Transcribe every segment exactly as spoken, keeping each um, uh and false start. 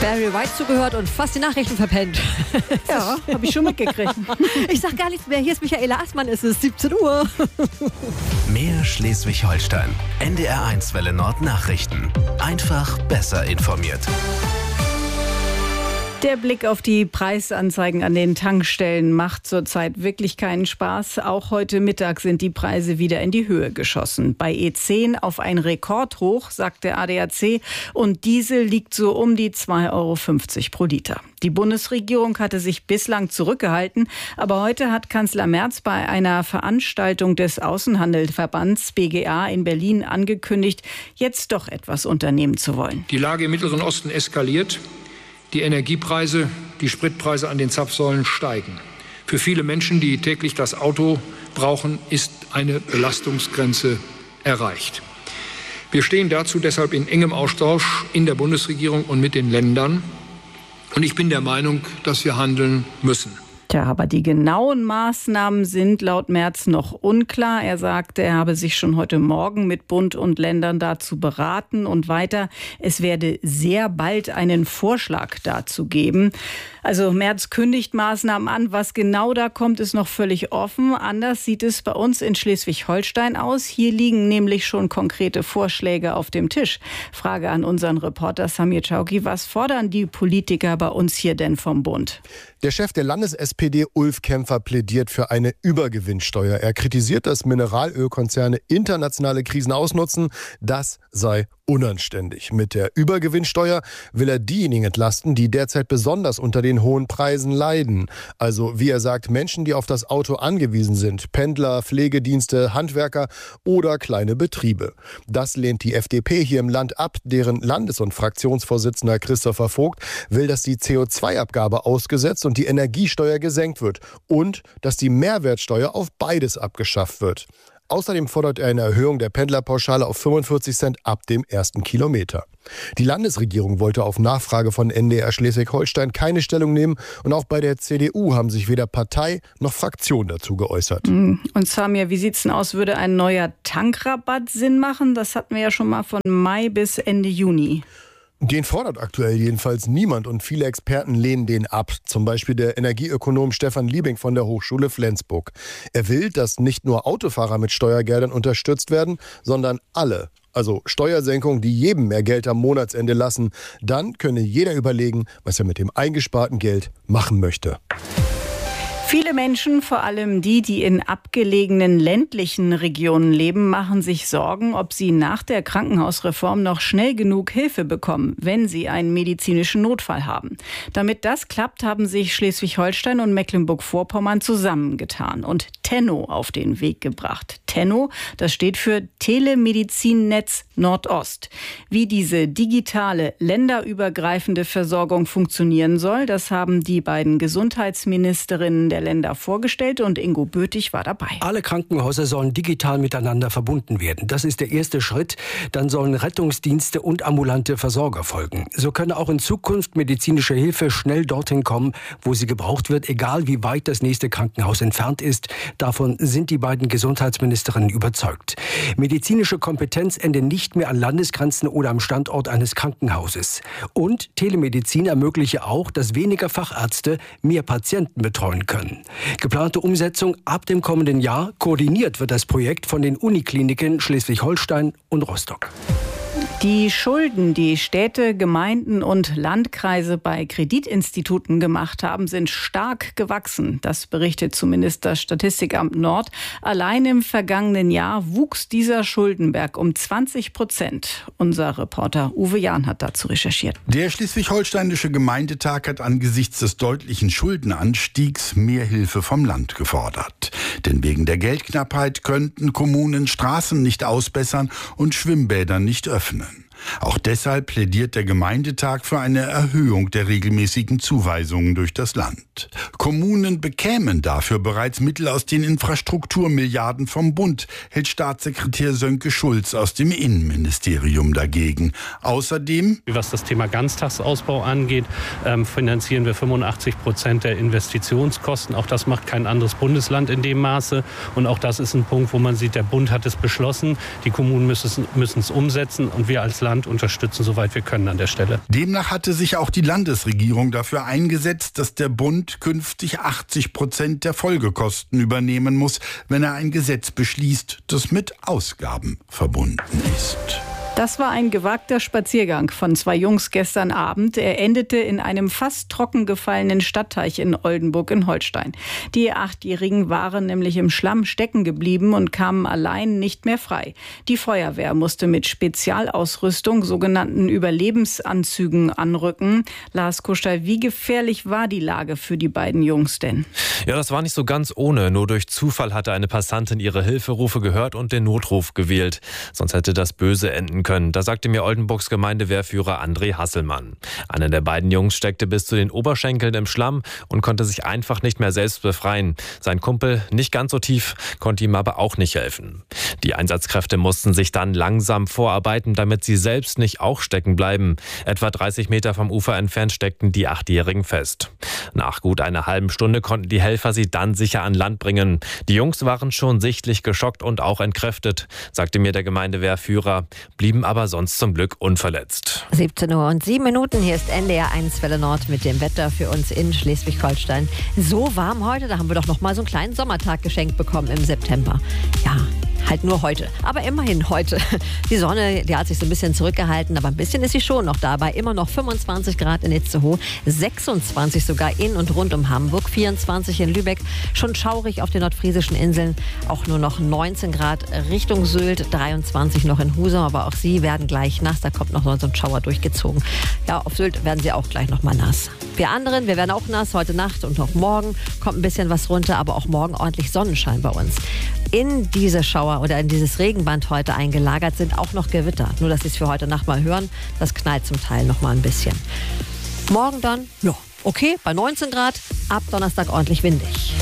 Barry White zugehört und fast die Nachrichten verpennt. Ja, habe ich schon mitgekriegt. Ich sag gar nichts mehr. Hier ist Michaela Assmann, es ist siebzehn Uhr. Mehr Schleswig-Holstein. N D R eins Welle Nord Nachrichten. Einfach besser informiert. Der Blick auf die Preisanzeigen an den Tankstellen macht zurzeit wirklich keinen Spaß. Auch heute Mittag sind die Preise wieder in die Höhe geschossen. Bei E zehn auf ein Rekordhoch, sagt der A D A C. Und Diesel liegt so um die zwei Euro fünfzig pro Liter. Die Bundesregierung hatte sich bislang zurückgehalten. Aber heute hat Kanzler Merz bei einer Veranstaltung des Außenhandelsverbands B G A in Berlin angekündigt, jetzt doch etwas unternehmen zu wollen. Die Lage im Mittleren Osten eskaliert. Die Energiepreise, die Spritpreise an den Zapfsäulen steigen. Für viele Menschen, die täglich das Auto brauchen, ist eine Belastungsgrenze erreicht. Wir stehen dazu deshalb in engem Austausch in der Bundesregierung und mit den Ländern. Und ich bin der Meinung, dass wir handeln müssen. Tja, aber die genauen Maßnahmen sind laut Merz noch unklar. Er sagte, er habe sich schon heute Morgen mit Bund und Ländern dazu beraten und weiter. Es werde sehr bald einen Vorschlag dazu geben. Also Merz kündigt Maßnahmen an. Was genau da kommt, ist noch völlig offen. Anders sieht es bei uns in Schleswig-Holstein aus. Hier liegen nämlich schon konkrete Vorschläge auf dem Tisch. Frage an unseren Reporter Samir Chauki. Was fordern die Politiker bei uns hier denn vom Bund? Der Chef der Landes-S P D, Ulf Kämpfer, plädiert für eine Übergewinnsteuer. Er kritisiert, dass Mineralölkonzerne internationale Krisen ausnutzen. Das sei unanständig. Mit der Übergewinnsteuer will er diejenigen entlasten, die derzeit besonders unter den hohen Preisen leiden. Also, wie er sagt, Menschen, die auf das Auto angewiesen sind. Pendler, Pflegedienste, Handwerker oder kleine Betriebe. Das lehnt die F D P hier im Land ab. Deren Landes- und Fraktionsvorsitzender Christopher Vogt will, dass die C O zwei Abgabe ausgesetzt und die Energiesteuer gesenkt wird. Und dass die Mehrwertsteuer auf beides abgeschafft wird. Außerdem fordert er eine Erhöhung der Pendlerpauschale auf fünfundvierzig Cent ab dem ersten Kilometer. Die Landesregierung wollte auf Nachfrage von N D R Schleswig-Holstein keine Stellung nehmen. Und auch bei der C D U haben sich weder Partei noch Fraktion dazu geäußert. Und Samir, wie sieht es denn aus? Würde ein neuer Tankrabatt Sinn machen? Das hatten wir ja schon mal von Mai bis Ende Juni. Den fordert aktuell jedenfalls niemand und viele Experten lehnen den ab. Zum Beispiel der Energieökonom Stefan Liebing von der Hochschule Flensburg. Er will, dass nicht nur Autofahrer mit Steuergeldern unterstützt werden, sondern alle. Also Steuersenkungen, die jedem mehr Geld am Monatsende lassen. Dann könne jeder überlegen, was er mit dem eingesparten Geld machen möchte. Viele Menschen, vor allem die, die in abgelegenen ländlichen Regionen leben, machen sich Sorgen, ob sie nach der Krankenhausreform noch schnell genug Hilfe bekommen, wenn sie einen medizinischen Notfall haben. Damit das klappt, haben sich Schleswig-Holstein und Mecklenburg-Vorpommern zusammengetan und Tenno auf den Weg gebracht. Tenno, das steht für Telemedizinnetz Nordost. Wie diese digitale, länderübergreifende Versorgung funktionieren soll, das haben die beiden Gesundheitsministerinnen der Länder vorgestellt und Ingo Böthig war dabei. Alle Krankenhäuser sollen digital miteinander verbunden werden. Das ist der erste Schritt. Dann sollen Rettungsdienste und ambulante Versorger folgen. So könne auch in Zukunft medizinische Hilfe schnell dorthin kommen, wo sie gebraucht wird, egal wie weit das nächste Krankenhaus entfernt ist. Davon sind die beiden Gesundheitsministerinnen überzeugt. Medizinische Kompetenz endet nicht mehr an Landesgrenzen oder am Standort eines Krankenhauses. Und Telemedizin ermögliche auch, dass weniger Fachärzte mehr Patienten betreuen können. Geplante Umsetzung ab dem kommenden Jahr. Koordiniert wird das Projekt von den Unikliniken Schleswig-Holstein und Rostock. Die Schulden, die Städte, Gemeinden und Landkreise bei Kreditinstituten gemacht haben, sind stark gewachsen. Das berichtet zumindest das Statistikamt Nord. Allein im vergangenen Jahr wuchs dieser Schuldenberg um zwanzig Prozent. Unser Reporter Uwe Jahn hat dazu recherchiert. Der Schleswig-Holsteinische Gemeindetag hat angesichts des deutlichen Schuldenanstiegs mehr Hilfe vom Land gefordert. Denn wegen der Geldknappheit könnten Kommunen Straßen nicht ausbessern und Schwimmbäder nicht öffnen. Auch deshalb plädiert der Gemeindetag für eine Erhöhung der regelmäßigen Zuweisungen durch das Land. Kommunen bekämen dafür bereits Mittel aus den Infrastrukturmilliarden vom Bund, hält Staatssekretär Sönke Schulz aus dem Innenministerium dagegen. Außerdem, was das Thema Ganztagsausbau angeht, ähm, finanzieren wir fünfundachtzig Prozent der Investitionskosten. Auch das macht kein anderes Bundesland in dem Maße. Und auch das ist ein Punkt, wo man sieht, der Bund hat es beschlossen, die Kommunen müssen es umsetzen und wir als Land Land unterstützen, soweit wir können an der Stelle. Demnach hatte sich auch die Landesregierung dafür eingesetzt, dass der Bund künftig achtzig Prozent der Folgekosten übernehmen muss, wenn er ein Gesetz beschließt, das mit Ausgaben verbunden ist. Das war ein gewagter Spaziergang von zwei Jungs gestern Abend. Er endete in einem fast trocken gefallenen Stadtteich in Oldenburg in Holstein. Die Achtjährigen waren nämlich im Schlamm stecken geblieben und kamen allein nicht mehr frei. Die Feuerwehr musste mit Spezialausrüstung, sogenannten Überlebensanzügen, anrücken. Lars Kuschel, wie gefährlich war die Lage für die beiden Jungs denn? Ja, das war nicht so ganz ohne. Nur durch Zufall hatte eine Passantin ihre Hilferufe gehört und den Notruf gewählt. Sonst hätte das böse enden können. Da sagte mir Oldenburgs Gemeindewehrführer André Hasselmann. Einer der beiden Jungs steckte bis zu den Oberschenkeln im Schlamm und konnte sich einfach nicht mehr selbst befreien. Sein Kumpel, nicht ganz so tief, konnte ihm aber auch nicht helfen. Die Einsatzkräfte mussten sich dann langsam vorarbeiten, damit sie selbst nicht auch stecken bleiben. Etwa dreißig Meter vom Ufer entfernt steckten die Achtjährigen fest. Nach gut einer halben Stunde konnten die Helfer sie dann sicher an Land bringen. Die Jungs waren schon sichtlich geschockt und auch entkräftet, sagte mir der Gemeindewehrführer, blieben aber sonst zum Glück unverletzt. siebzehn Uhr und sieben Minuten, hier ist N D R eins Welle Nord mit dem Wetter für uns in Schleswig-Holstein. So warm heute, da haben wir doch noch mal so einen kleinen Sommertag geschenkt bekommen im September. Ja, halt nur heute, aber immerhin heute. Die Sonne, die hat sich so ein bisschen zurückgehalten, aber ein bisschen ist sie schon noch da. Bei immer noch fünfundzwanzig Grad in Itzehoe, sechsundzwanzig sogar in und rund um Hamburg, vierundzwanzig in Lübeck, schon schaurig auf den nordfriesischen Inseln, auch nur noch neunzehn Grad Richtung Sylt, dreiundzwanzig noch in Husum, aber auch sie werden gleich nass, da kommt noch so ein Schauer durchgezogen. Ja, auf Sylt werden sie auch gleich noch mal nass. Wir anderen, wir werden auch nass heute Nacht und noch morgen kommt ein bisschen was runter, aber auch morgen ordentlich Sonnenschein bei uns. In diese Schauer oder in dieses Regenband heute eingelagert sind auch noch Gewitter. Nur, dass Sie es für heute Nacht mal hören, das knallt zum Teil noch mal ein bisschen. Morgen dann, ja, okay, bei neunzehn Grad, ab Donnerstag ordentlich windig.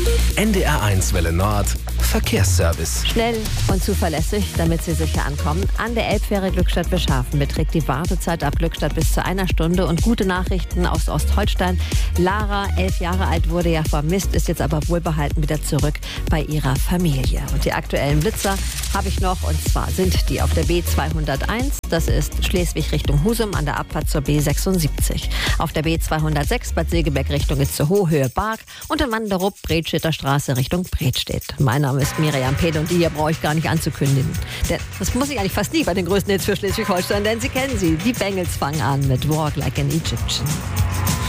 N D R eins Welle Nord Verkehrsservice. Schnell und zuverlässig, damit Sie sicher ankommen. An der Elbfähre Glückstadt-Bischhafen beträgt die Wartezeit ab Glückstadt bis zu einer Stunde. Und gute Nachrichten aus Ostholstein. Lara, elf Jahre alt, wurde ja vermisst, ist jetzt aber wohlbehalten wieder zurück bei ihrer Familie. Und die aktuellen Blitzer habe ich noch, und zwar sind die auf der B zweihunderteins. Das ist Schleswig Richtung Husum an der Abfahrt zur B sechsundsiebzig. Auf der B zweihundertsechs Bad Segeberg Richtung Itzehoe, Höhe Barg. Und in Wanderup, Bredstädter Straße Richtung Bredstedt. Mein Name ist Miriam Pede und die hier brauche ich gar nicht anzukündigen. Denn das muss ich eigentlich fast nie bei den größten Hits für Schleswig-Holstein, denn Sie kennen sie. Die Bengals fangen an mit Walk Like an Egyptian.